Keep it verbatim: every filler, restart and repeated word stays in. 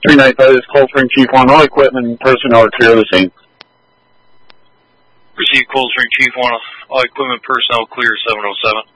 three ninety-five, this is Cold Spring Chief one. All equipment personnel are clear of the scene. Receive Cold Spring Chief one. All equipment personnel clear seven oh seven.